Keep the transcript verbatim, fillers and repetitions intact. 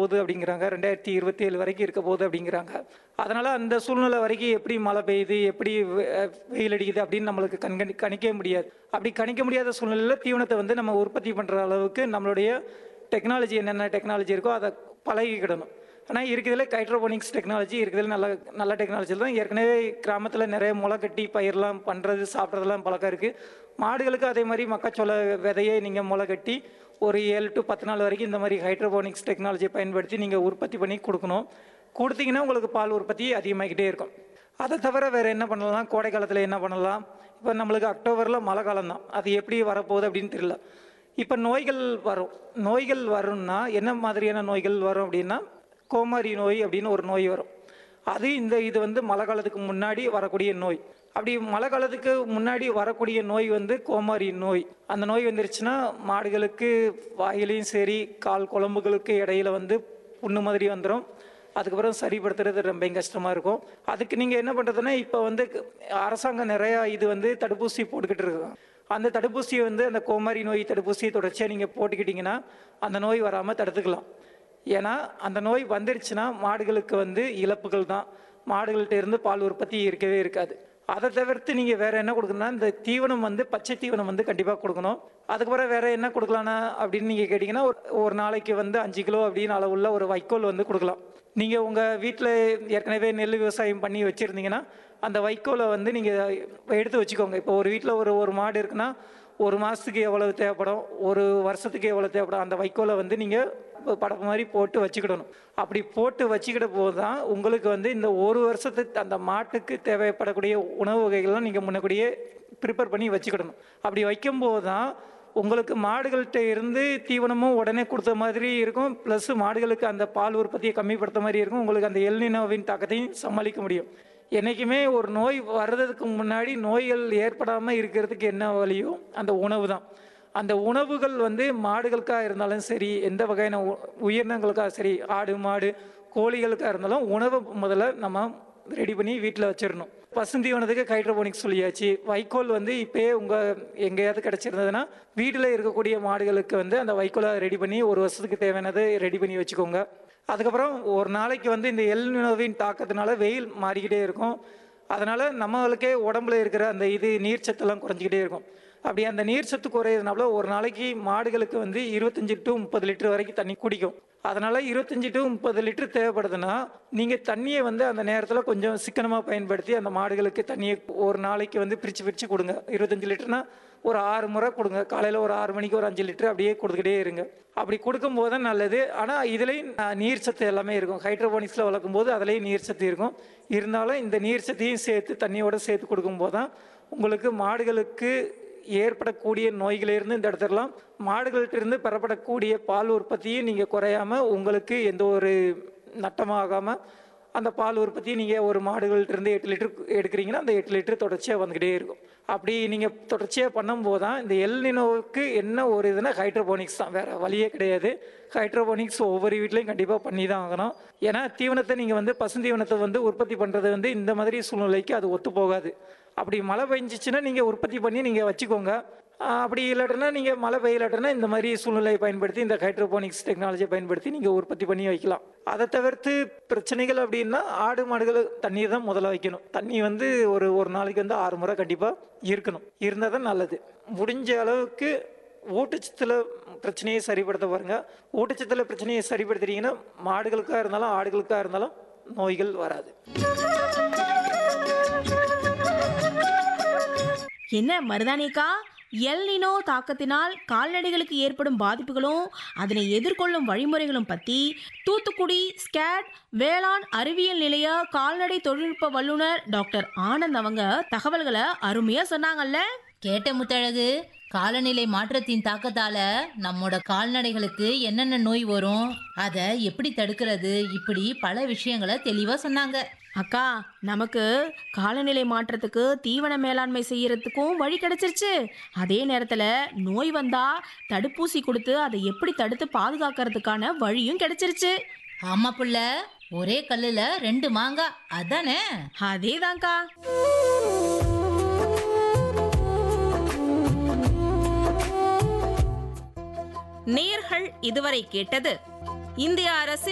போகுது அப்படிங்கிறாங்க. ரெண்டாயிரத்தி இருபத்தி ஏழு வரைக்கும் இருக்க போகுது அப்படிங்கிறாங்க. அதனால் அந்த சூழ்நிலை வரைக்கும் எப்படி மழை பெய்யுது, எப்படி வெயில் அடிக்குது அப்படின்னு நம்மளுக்கு கண்கணி கணிக்க முடியாது. அப்படி கணிக்க முடியாத சூழ்நிலையில் தீவனத்தை வந்து நம்ம உற்பத்தி பண்ணுற அளவுக்கு நம்மளுடைய டெக்னாலஜி என்னென்ன டெக்னாலஜி இருக்கோ அதை பழகிக்கிடணும். ஆனால் இருக்கிறதுல ஹைட்ரோபோனிக்ஸ் டெக்னாலஜி இருக்கிறதுல நல்ல நல்ல டெக்னாலஜி தான். ஏற்கனவே கிராமத்தில் நிறைய முளை கட்டி பயிரெலாம் பண்ணுறது சாப்பிட்றதுலாம் பழக்கம் இருக்குது. மாடுகளுக்கு அதே மாதிரி மக்காச்சோள விதையை நீங்கள் முளை கட்டி ஒரு ஏழு டு பத்து நாள் வரைக்கும் இந்த மாதிரி ஹைட்ரோபோனிக்ஸ் டெக்னாலஜியை பயன்படுத்தி நீங்கள் உற்பத்தி பண்ணி கொடுக்கணும். கொடுத்தீங்கன்னா உங்களுக்கு பால் உற்பத்தி அதிகமாகிக்கிட்டே இருக்கும். அதை தவிர வேறு என்ன பண்ணலாம், கோடை காலத்தில் என்ன பண்ணலாம்? இப்போ நம்மளுக்கு அக்டோபரில் மழை காலம் தான், அது எப்படி வரப்போகுது அப்படின்னு தெரியல. இப்போ நோய்கள் வரும். நோய்கள் வரும்னா என்ன மாதிரியான நோய்கள் வரும் அப்படின்னா, கோமாரி நோய் அப்படின்னு ஒரு நோய் வரும். அது இந்த இது வந்து மழை காலத்துக்கு முன்னாடி வரக்கூடிய நோய். அப்படி மழை காலத்துக்கு முன்னாடி வரக்கூடிய நோய் வந்து கோமாரி நோய். அந்த நோய் வந்துருச்சுன்னா மாடுகளுக்கு வாயிலையும் சரி கால் குழம்புகளுக்கு இடையில வந்து புண்ணு மாதிரி வந்துடும். அதுக்கப்புறம் சரிப்படுத்துறது ரொம்ப கஷ்டமாக இருக்கும். அதுக்கு நீங்கள் என்ன பண்ணுறதுன்னா, இப்போ வந்து அரசாங்கம் நிறையா இது வந்து தடுப்பூசி போட்டுக்கிட்டு இருக்காங்க. அந்த தடுப்பூசியை வந்து அந்த கோமாரி நோய் தடுப்பூசியை தொடர்ச்சியாக நீங்கள் போட்டுக்கிட்டிங்கன்னா அந்த நோய் வராமல் தடுத்துக்கலாம். ஏன்னா அந்த நோய் வந்துருச்சுன்னா மாடுகளுக்கு வந்து இழப்புகள் தான். மாடுகள்கிட்ட இருந்து பால் உற்பத்தி இருக்கவே இருக்காது. அதை தவிர்த்து நீங்கள் வேறு என்ன கொடுக்கணும்னா, இந்த தீவனம் வந்து பச்சை தீவனம் வந்து கண்டிப்பாக கொடுக்கணும். அதுக்கப்புறம் வேறு என்ன கொடுக்கலான்னா அப்படின்னு நீங்கள் கேட்டிங்கன்னா, ஒரு ஒரு நாளைக்கு வந்து அஞ்சு கிலோ அப்படின்னு அளவுள்ள ஒரு வைக்கோல் வந்து கொடுக்கலாம். நீங்கள் உங்கள் வீட்டில் ஏற்கனவே நெல் விவசாயம் பண்ணி வச்சுருந்தீங்கன்னா அந்த வைக்கோலை வந்து நீங்கள் எடுத்து வச்சுக்கோங்க. இப்போ ஒரு வீட்டில் ஒரு ஒரு மாடு இருக்குன்னா ஒரு மாதத்துக்கு எவ்வளவு தேவைப்படும், ஒரு வருஷத்துக்கு எவ்வளோ தேவைப்படும், அந்த வைக்கோலை வந்து நீங்கள் படப்பு மாதிரி போட்டு வச்சுக்கிடணும். அப்படி போட்டு வச்சுக்கிட்ட போது தான் உங்களுக்கு வந்து இந்த ஒரு வருஷத்துக்கு அந்த மாட்டுக்கு தேவைப்படக்கூடிய உணவு வகைகள்லாம் நீங்கள் முன்னக்கூடியே ப்ரிப்பேர் பண்ணி வச்சுக்கிடணும். அப்படி வைக்கும்போது தான் உங்களுக்கு மாடுகள்கிட்ட இருந்து தீவனமும் உடனே கொடுத்த மாதிரி இருக்கும், ப்ளஸ் மாடுகளுக்கு அந்த பால் உற்பத்தியை கம்மிப்படுத்த மாதிரி இருக்கும். உங்களுக்கு அந்த எல்னினோவின் தாக்கத்தையும் சமாளிக்க முடியும். என்றைக்குமே ஒரு நோய் வர்றதுக்கு முன்னாடி நோய்கள் ஏற்படாமல் இருக்கிறதுக்கு என்ன வழியோ அந்த உணவு தான். அந்த உணவுகள் வந்து மாடுகளுக்காக இருந்தாலும் சரி, எந்த வகையான உயிரினங்களுக்காக சரி, ஆடு மாடு கோழிகளுக்காக இருந்தாலும் உணவை முதல்ல நம்ம ரெடி பண்ணி வீட்டில் வச்சிடணும். பசுந்தீவனத்துக்கு ஹைட்ரோபோனிக்ஸ் சொல்லியாச்சு. வைக்கோல் வந்து இப்போயே உங்கள் எங்கேயாவது கிடச்சிருந்ததுன்னா வீட்டில் இருக்கக்கூடிய மாடுகளுக்கு வந்து அந்த வைக்கோலை ரெடி பண்ணி ஒரு வருஷத்துக்கு தேவையானதை ரெடி பண்ணி வச்சுக்கோங்க. அதுக்கப்புறம் ஒரு நாளைக்கு வந்து இந்த எல் நிலவின் தாக்கத்தினால வெயில் மாறிக்கிட்டே இருக்கும். அதனால் நம்மளுக்கே உடம்புல இருக்கிற அந்த இது நீர் சத்தெல்லாம் குறைஞ்சிக்கிட்டே இருக்கும். அப்படி அந்த நீர் சத்து குறையிறதுனால ஒரு நாளைக்கு மாடுகளுக்கு வந்து இருபத்தஞ்சி டு முப்பது லிட்டர் வரைக்கும் தண்ணி குடிக்கும். அதனால் இருபத்தஞ்சி டு முப்பது லிட்டர் தேவைப்படுதுன்னா நீங்கள் தண்ணியை வந்து அந்த நேரத்தில் கொஞ்சம் சிக்கனமாக பயன்படுத்தி அந்த மாடுகளுக்கு தண்ணியை ஒரு நாளைக்கு வந்து பிரித்து பிரித்து கொடுங்க. இருபத்தஞ்சி லிட்டர்னா ஒரு ஆறு முறை கொடுங்க. காலையில் ஒரு ஆறு மணிக்கு ஒரு அஞ்சு லிட்டர் அப்படியே கொடுத்துக்கிட்டே இருங்க. அப்படி கொடுக்கும்போது தான் நல்லது. ஆனால் இதுலேயும் நீர் சத்து எல்லாமே இருக்கும். ஹைட்ரோபோனிக்ஸில் வளர்க்கும் போது அதுலேயும் நீர் சத்து இருக்கும். இருந்தாலும் இந்த நீர் சத்தையும் சேர்த்து தண்ணியோடு சேர்த்து கொடுக்கும்போது தான் உங்களுக்கு மாடுகளுக்கு ஏற்படக்கூடிய நோய்களிலிருந்து இந்த இடத்துலாம் மாடுகள்கிட்ட பெறப்படக்கூடிய பால் உற்பத்தியும் நீங்கள் குறையாமல் உங்களுக்கு எந்த ஒரு நட்டமாகாமல் அந்த பால் உற்பத்தியை நீங்கள் ஒரு மாடுகள்கிட்ட எட்டு லிட்டர் எடுக்கிறீங்கன்னா அந்த எட்டு லிட்டர் தொடர்ச்சியாக வந்துக்கிட்டே இருக்கும். அப்படி நீங்கள் தொடர்ச்சியாக பண்ணும்போது தான் இந்த எல்னினோவுக்கு என்ன ஒரு இதுனா ஹைட்ரோபோனிக்ஸ் தான், வேறு வழியே கிடையாது. ஹைட்ரோபோனிக்ஸ் ஒவ்வொரு வீட்லையும் கண்டிப்பாக பண்ணி தான் ஆகணும். ஏன்னா தீவனத்தை நீங்கள் வந்து பசுந்தீவனத்தை வந்து உற்பத்தி பண்ணுறது வந்து இந்த மாதிரி சூழ்நிலைக்கு அது ஒத்து போகாது. அப்படி மழை பெஞ்சிச்சுன்னா நீங்கள் உற்பத்தி பண்ணி நீங்கள் வச்சுக்கோங்க. அப்படி இல்லாட்டினா நீங்கள் மழை பெய்யலாட்டினா இந்த மாதிரி சூழ்நிலையை பயன்படுத்தி இந்த ஹைட்ரோபோனிக்ஸ் டெக்னாலஜியை பயன்படுத்தி நீங்கள் உற்பத்தி பண்ணி வைக்கலாம். அதை தவிர்த்து பிரச்சனைகள் அப்படின்னா ஆடு மாடுகள் தண்ணீர் தான் முதல்ல வைக்கணும். தண்ணி வந்து ஒரு ஒரு நாளைக்கு வந்து ஆறு முறை கண்டிப்பாக இருக்கணும். இருந்தால் தான் நல்லது. முடிஞ்ச அளவுக்கு ஊட்டச்சத்தில் பிரச்சனையை சரிப்படுத்த பாருங்க. ஊட்டச்சத்தில் பிரச்சனையை சரிப்படுத்துறீங்கன்னா மாடுகளுக்காக இருந்தாலும் ஆடுகளுக்காக இருந்தாலும் நோய்கள் வராது. என்ன மருதானிக்கா, எல்னினோ தாக்கத்தினால் கால்நடைகளுக்கு ஏற்படும் பாதிப்புகளும் அதனை எதிர்கொள்ளும் வழிமுறைகளும் பற்றி தூத்துக்குடி ஸ்கேட் வேளாண் அறிவியல் நிலைய கால்நடை தொழில்நுட்ப வல்லுநர் டாக்டர் ஆனந்த் அவங்க தகவல்களை அருமையா சொன்னாங்கல்ல. கேட்ட முத்தழகு, காலநிலை மாற்றத்தின் தாக்கத்தால நம்மோட கால்நடைகளுக்கு என்னென்ன நோய் வரும், அதை எப்படி தடுக்கிறது, இப்படி பல விஷயங்களை தெளிவா சொன்னாங்க. அக்கா, நமக்கு காலநிலை மாற்றத்துக்கு தீவன மேலாண்மை செய்யறதுக்கும் வழி கிடைச்சிருச்சு. அதே நேரத்தில் நோய் வந்தா தடுப்பூசி கொடுத்து அதை எப்படி தடுத்து பாதுகாக்கிறதுக்கான வழியும் கிடைச்சிருச்சு. ஆமா புள்ள, ஒரே கல்லுல ரெண்டு மாங்காய், அதானே? அதேதான்க்கா. நேயர்கள் இதுவரை கேட்டது இந்திய அரசின்